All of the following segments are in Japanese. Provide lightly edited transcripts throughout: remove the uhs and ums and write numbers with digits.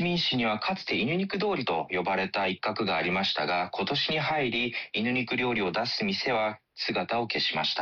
ミン市にはかつて犬肉通りと呼ばれた一角がありましたが、今年に入り犬肉料理を出す店は姿を消しました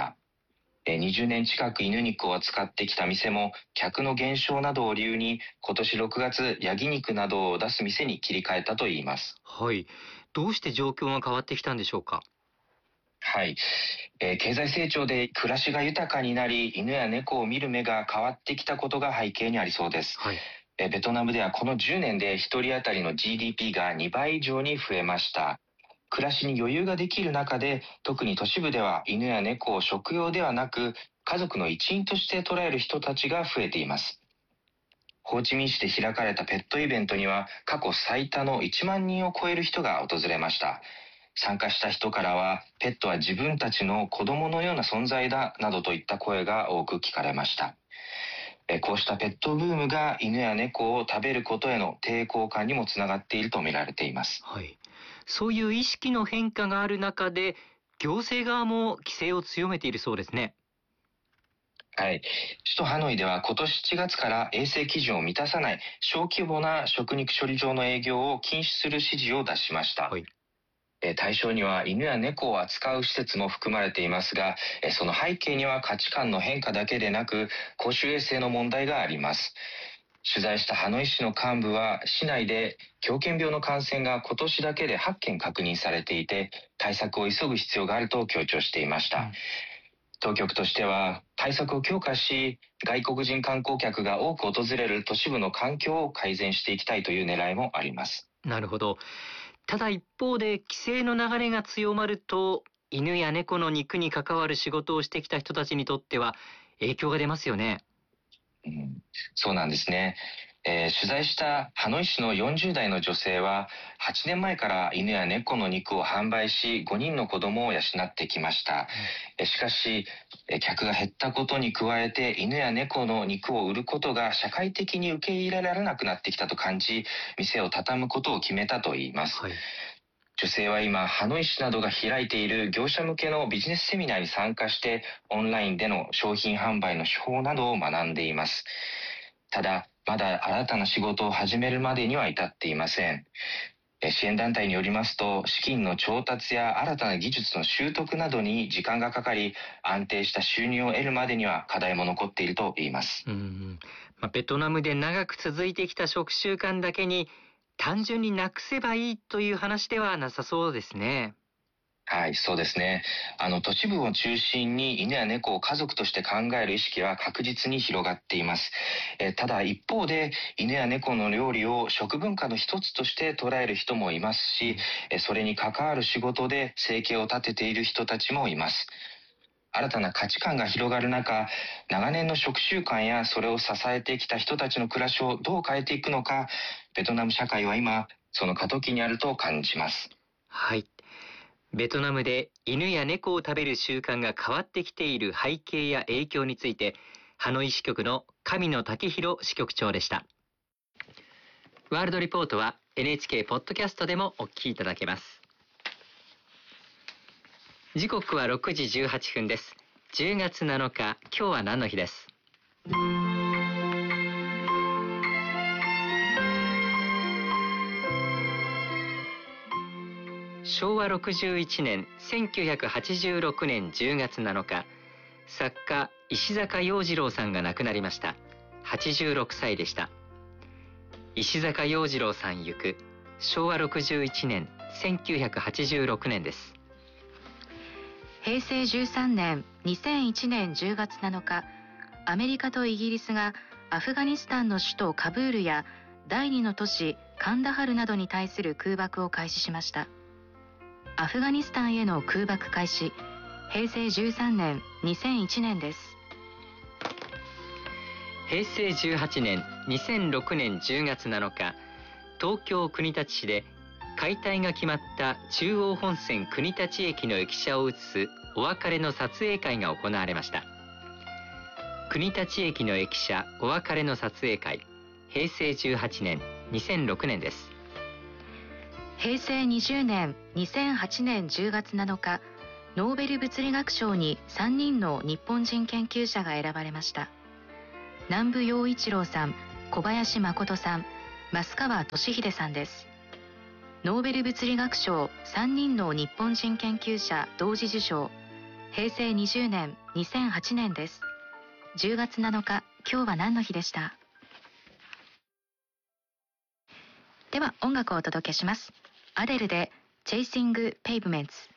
。20年近く犬肉を扱ってきた店も客の減少などを理由に今年6月ヤギ肉などを出す店に切り替えたといいます。 はい。どうして状況が変わってきたんでしょうか？ はい、経済成長で暮らしが豊かになり、犬や猫を見る目が変わってきたことが背景にありそうです。 はい。 ベトナムではこの10年で1人当たりの GDP が2倍以上に増えました。暮らしに余裕ができる中で、特に都市部では犬や猫を食用ではなく家族の一員として捉える人たちが増えています。ホーチミン市で開かれたペットイベントには過去最多の1万人を超える人が訪れました。参加した人からは、ペットは自分たちの子供のような存在だなどといった声が多く聞かれました。こうしたペットブームが犬や猫を食べることへの抵抗感にもつながっていると見られています。 はい。そういう意識の変化がある中で、行政側も規制を強めているそうですね。 はい。首都ハノイでは今年7月から衛生基準を満たさない小規模な食肉処理場の営業を禁止する指示を出しました。 はい。 対象には犬や猫を扱う施設も含まれていますが、その背景には価値観の変化だけでなく、公衆衛生の問題があります。取材したハノイ市の幹部は、市内で狂犬病の感染が今年だけで8件確認されていて、対策を急ぐ必要があると強調していました。当局としては対策を強化し、外国人観光客が多く訪れる都市部の環境を改善していきたいという狙いもあります。 なるほど。ただ一方で規制の流れが強まると、犬や猫の肉に関わる仕事をしてきた人たちにとっては影響が出ますよね。 そうなんですね。取材したハノイ市の40代の女性は、8年前から犬や猫の肉を販売し、5人の子供を養ってきました。しかし、客が減ったことに加えて、犬や猫の肉を売ることが社会的に受け入れられなくなってきたと感じ、店を畳むことを決めたといいます。 はい。 女性は今、ハノイ市などが開いている業者向けのビジネスセミナーに参加して、オンラインでの商品販売の手法などを学んでいます。ただ、まだ新たな仕事を始めるまでには至っていません。支援団体によりますと、資金の調達や新たな技術の習得などに時間がかかり、安定した収入を得るまでには課題も残っていると言います。 ベトナムで長く続いてきた食習慣だけに、単純になくせばいいという話ではなさそうですね。 はい、そうですね。都市部を中心に犬や猫を家族として考える意識は確実に広がっています。ただ一方で、犬や猫の料理を食文化の一つとして捉える人もいますし、それに関わる仕事で生計を立てている人たちもいます。新たな価値観が広がる中、長年の食習慣やそれを支えてきた人たちの暮らしをどう変えていくのか、ベトナム社会は今、その過渡期にあると感じます。 はい。ベトナムで犬や猫を食べる習慣が変わってきている背景や影響について、ハノイ支局の神野武弘支局長でした。ワールドリポートは NHK ポッドキャストでもお聞きいただけます。時刻は6時18分です。10月7日、今日は何の日です？昭和61年、1986年10月7日、作家石坂洋次郎さんが亡くなりました。86歳でした。石坂洋次郎さん行く、昭和61年、1986年です。 平成13年、2001年10月7日、アメリカとイギリスがアフガニスタンの首都カブールや第2の都市カンダハルなどに対する空爆を開始しました。アフガニスタンへの空爆開始、平成13年、2001年です。 平成18年、2006年10月7日、東京国立市で解体が決まった中央本線国立駅の駅舎を映すお別れの撮影会が行われました。国立駅の駅舎お別れの撮影会、平成18年、2006年です。 平成20年、2008年10月7日、ノーベル物理学賞に3人の日本人研究者が選ばれました。南部陽一郎さん、小林誠さん、 増川俊秀さんです。ノーベル物理学賞3人の日本人研究者同時受賞。平成20年、2008年です。10月7日、今日は何の日でした？では音楽をお届けします。アデルで Chasing Pavements。